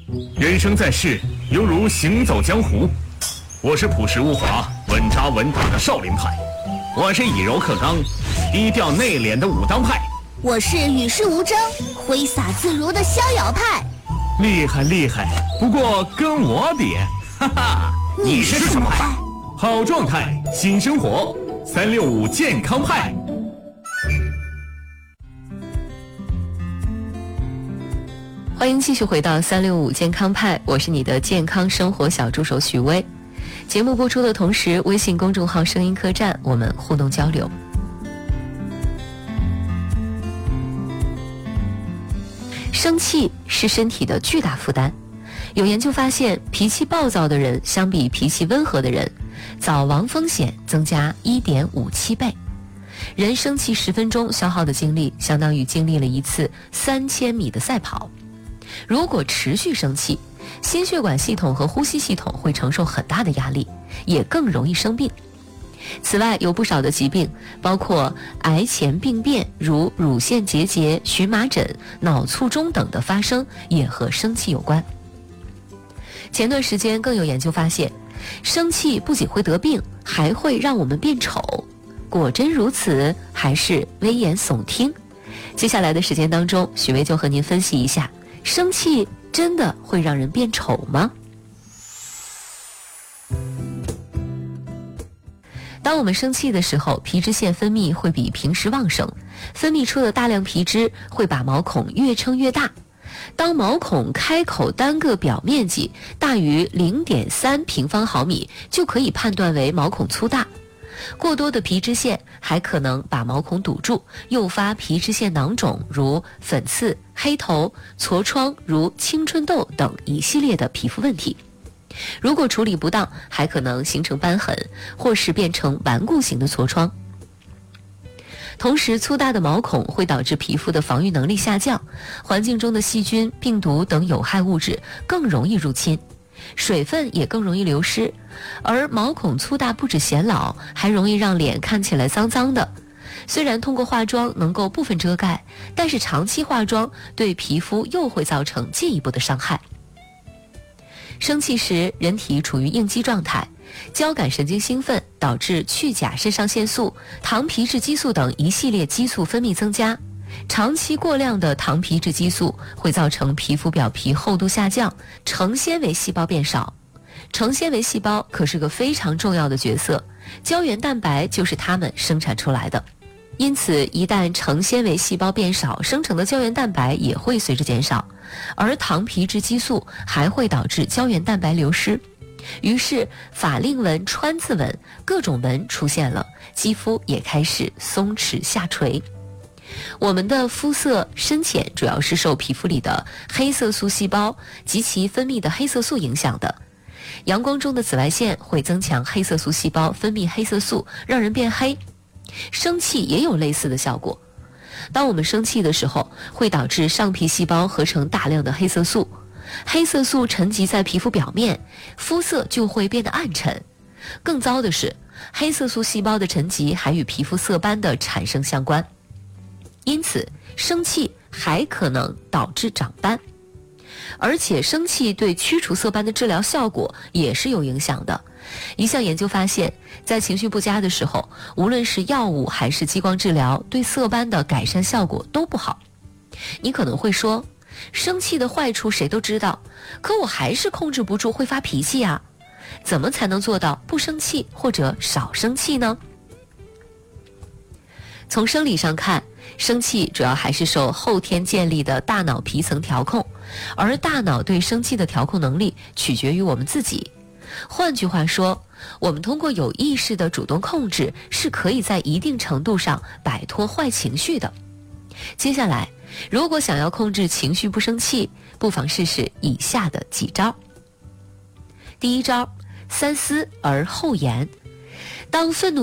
人生在世，犹如行走江湖。我是朴实无华、稳扎稳打的少林派，我是以柔克刚、低调内敛的武当派， 我是与世无争、挥洒自如的逍遥派。 厉害厉害，不过跟我比，哈哈， 你是什么派？ 好状态，新生活，365健康派。 欢迎继续回到365健康派，我是你的健康生活小助手许巍。节目播出的同时，微信公众号声音客栈我们互动交流。生气是身体的巨大负担，有研究发现，脾气暴躁的人相比脾气温和的人，早亡风险增加 1.57 倍。人生气10分钟消耗的精力，相当于经历了一次3000米的赛跑。如果持续生气，心血管系统和呼吸系统会承受很大的压力，也更容易生病。此外，有不少的疾病，包括癌前病变，如乳腺结节、荨麻疹、脑卒中等的发生，也和生气有关。前段时间更有研究发现，生气不仅会得病，还会让我们变丑。果真如此，还是危言耸听？接下来的时间当中，许巍就和您分析一下，生气真的会让人变丑吗？当我们生气的时候，皮脂腺分泌会比平时旺盛，分泌出的大量皮脂会把毛孔越撑越大。当毛孔开口单个表面积大于 0.3 平方毫米，就可以判断为毛孔粗大。过多的皮脂腺还可能把毛孔堵住，诱发皮脂腺囊肿，如粉刺、黑头、痤疮，如青春痘等一系列的皮肤问题。如果处理不当，还可能形成瘢痕，或是变成顽固型的痤疮。同时，粗大的毛孔会导致皮肤的防御能力下降，环境中的细菌、病毒等有害物质更容易入侵，水分也更容易流失。而毛孔粗大不止显老，还容易让脸看起来脏脏的。虽然通过化妆能够部分遮盖，但是长期化妆对皮肤又会造成进一步的伤害。生气时，人体处于应激状态，交感神经兴奋，导致去甲肾上腺素、糖皮质激素等一系列激素分泌增加。长期过量的糖皮质激素会造成皮肤表皮厚度下降，成纤维细胞变少。成纤维细胞可是个非常重要的角色，胶原蛋白就是它们生产出来的。因此，一旦成纤维细胞变少，生成的胶原蛋白也会随之减少，而糖皮质激素还会导致胶原蛋白流失。于是法令纹、川字纹、各种纹出现了，肌肤也开始松弛下垂。我们的肤色深浅主要是受皮肤里的黑色素细胞及其分泌的黑色素影响的。阳光中的紫外线会增强黑色素细胞分泌黑色素，让人变黑。生气也有类似的效果。当我们生气的时候，会导致上皮细胞合成大量的黑色素，黑色素沉积在皮肤表面，肤色就会变得暗沉。更糟的是，黑色素细胞的沉积还与皮肤色斑的产生相关。因此，生气还可能导致长斑。而且生气对驱除色斑的治疗效果也是有影响的。一项研究发现，在情绪不佳的时候，无论是药物还是激光治疗，对色斑的改善效果都不好。你可能会说，生气的坏处谁都知道，可我还是控制不住会发脾气啊。怎么才能做到不生气或者少生气呢？从生理上看，生气主要还是受后天建立的大脑皮层调控，而大脑对生气的调控能力取决于我们自己。换句话说，我们通过有意识的主动控制，是可以在一定程度上摆脱坏情绪的。接下来，如果想要控制情绪不生气，不妨试试以下的几招。第一招，三思而后言。当愤怒